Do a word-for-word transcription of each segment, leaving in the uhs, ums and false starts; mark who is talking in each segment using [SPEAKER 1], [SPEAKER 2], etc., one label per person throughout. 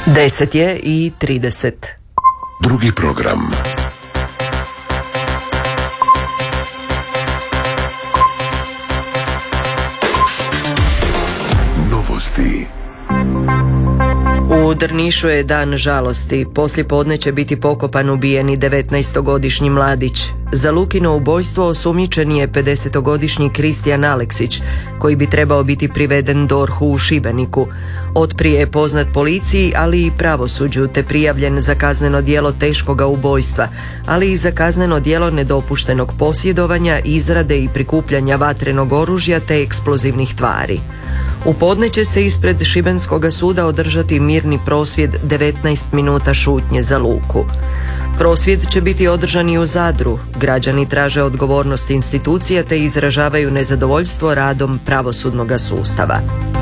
[SPEAKER 1] Deset je i trideset.
[SPEAKER 2] Drugi program. Novosti.
[SPEAKER 1] U Drnišu je dan žalosti. Poslijepodne će biti pokopan ubijeni devetnaestogodišnji mladić. Za Lukino ubojstvo osumnjičen je pedesetogodišnji Kristijan Aleksić, koji bi trebao biti priveden dorhu u Šibeniku. Otprije je poznat policiji, ali i pravosuđu, te prijavljen za kazneno djelo teškoga ubojstva, ali i za kazneno djelo nedopuštenog posjedovanja, izrade i prikupljanja vatrenog oružja te eksplozivnih tvari. U podne će se ispred Šibenskoga suda održati mirni prosvjed devetnaest minuta šutnje za Luku. Prosvjed će biti održan i u Zadru. Građani traže odgovornost institucija te izražavaju nezadovoljstvo radom pravosudnoga sustava.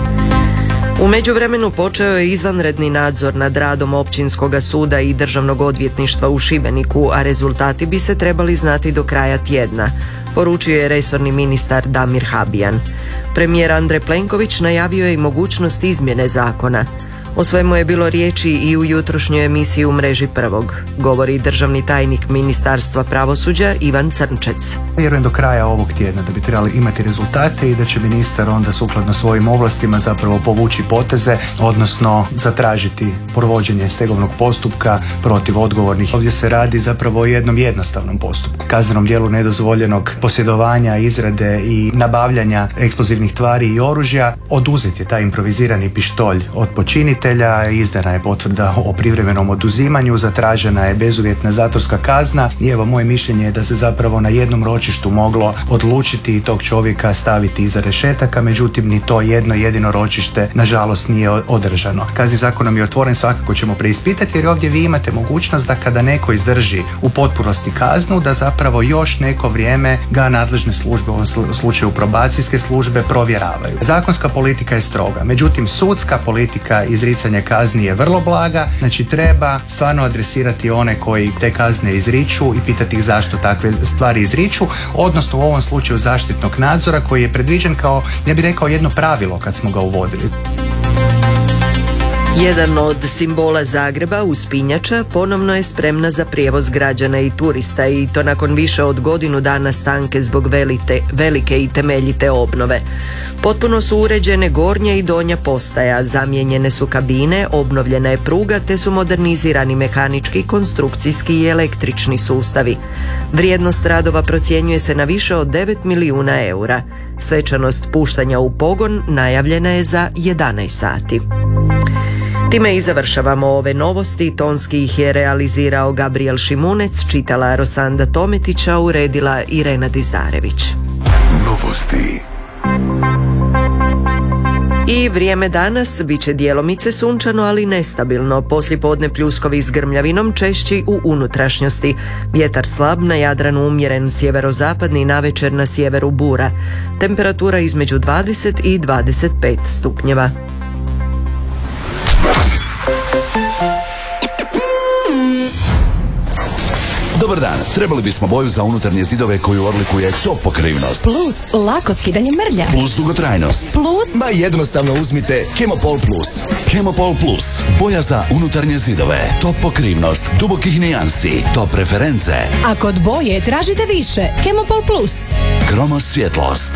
[SPEAKER 1] U međuvremenu počeo je izvanredni nadzor nad radom Općinskoga suda i Državnog odvjetništva u Šibeniku, a rezultati bi se trebali znati do kraja tjedna, poručio je resorni ministar Damir Habijan. Premijer Andrej Plenković najavio je i mogućnost izmjene zakona. O svemu je bilo riječi i u jutrošnjoj emisiji u mreži Prvog, govori državni tajnik Ministarstva pravosuđa Ivan Crnčec.
[SPEAKER 3] Vjerujem do kraja ovog tjedna da bi trebali imati rezultate i da će ministar onda sukladno svojim ovlastima zapravo povući poteze, odnosno zatražiti provođenje stegovnog postupka protiv odgovornih. Ovdje se radi zapravo o jednom jednostavnom postupku. Kaznenom djelu nedozvoljenog posjedovanja, izrade i nabavljanja eksplozivnih tvari i oružja. Oduzet je taj improvizirani pištolj od počinitelja, izdana je potvrda o privremenom oduzimanju, zatražena je bezuvjetna zatvorska kazna i evo moje mišljenje je da se zapravo na jednom ročištu moglo odlučiti i tog čovjeka staviti iza rešetaka, međutim ni to jedno jedino ročište nažalost nije održano. Kazneni zakonom je otvoren, svakako ćemo preispitati jer ovdje vi imate mogućnost da kada neko izdrži u potpunosti kaznu, da zapravo još neko vrijeme ga nadležne službe, u ovom slučaju probacijske službe, provjeravaju. Zakonska politika je stroga, međutim sudska politika izricanja kazni je vrlo blaga, znači treba stvarno adresirati one koji te kazne izriču i pitati ih zašto takve stvari izriču, odnosno u ovom slučaju zaštitnog nadzora koji je predviđen kao, ja bih rekao, jedno pravilo kad smo ga uvodili.
[SPEAKER 1] Jedan od simbola Zagreba, uspinjača, ponovno je spremna za prijevoz građana i turista i to nakon više od godinu dana stanke zbog velite, velike i temeljite obnove. Potpuno su uređene gornja i donja postaja, zamijenjene su kabine, obnovljena je pruga te su modernizirani mehanički, konstrukcijski i električni sustavi. Vrijednost radova procjenjuje se na više od devet milijuna eura. Svečanost puštanja u pogon najavljena je za jedanaest sati. Time i završavamo ove novosti. Tonski ih je realizirao Gabriel Šimunec, čitala Rosanda Tometića, uredila Irena Dizdarević.
[SPEAKER 2] Novosti.
[SPEAKER 1] I vrijeme danas bit će djelomice sunčano, ali nestabilno. Poslijepodne pljuskovi s grmljavinom, češći u unutrašnjosti. Vjetar slab, na Jadranu umjeren sjeverozapadni, navečer na sjeveru bura. Temperatura između dvadeset i dvadeset pet stupnjeva.
[SPEAKER 4] Dobar dan, trebali bismo boju za unutarnje zidove koju odlikuje top pokrivnost.
[SPEAKER 5] Plus lako skidanje mrlja.
[SPEAKER 4] Plus dugotrajnost.
[SPEAKER 5] Plus...
[SPEAKER 6] Ma jednostavno uzmite Chemopol Plus.
[SPEAKER 4] Chemopol Plus, boja za unutarnje zidove, top pokrivnost, dubokih nijansi, top reference.
[SPEAKER 5] A kod boje tražite više. Chemopol Plus.
[SPEAKER 4] Kromos svjetlost.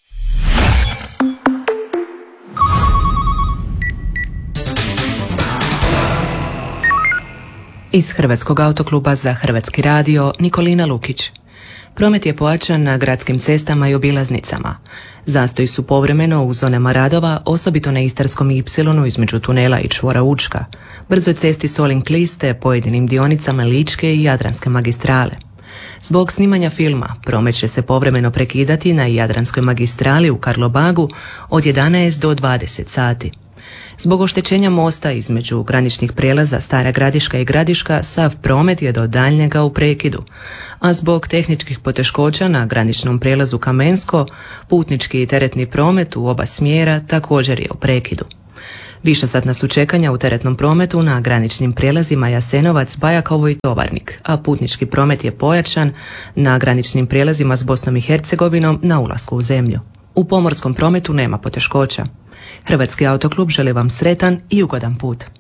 [SPEAKER 7] Iz Hrvatskog autokluba za Hrvatski radio Nikolina Lukić. Promet je pojačan na gradskim cestama i obilaznicama. Zastoji su povremeno u zonama radova, osobito na Istarskom ipsilonu između tunela i čvora Učka, brzoj cesti Solin-Klis te pojedinim dionicama Ličke i Jadranske magistrale. Zbog snimanja filma promet će se povremeno prekidati na Jadranskoj magistrali u Karlobagu od jedanaest do dvadeset sati. Zbog oštećenja mosta između graničnih prijelaza Stara Gradiška i Gradiška sav promet je do daljnjega u prekidu, a zbog tehničkih poteškoća na graničnom prijelazu Kamensko putnički i teretni promet u oba smjera također je u prekidu. Višesatna su čekanja u teretnom prometu na graničnim prijelazima Jasenovac, Bajakovo i Tovarnik, a putnički promet je pojačan na graničnim prijelazima s Bosnom i Hercegovinom na ulasku u zemlju. U pomorskom prometu nema poteškoća. Hrvatski autoklub želi vam sretan i ugodan put.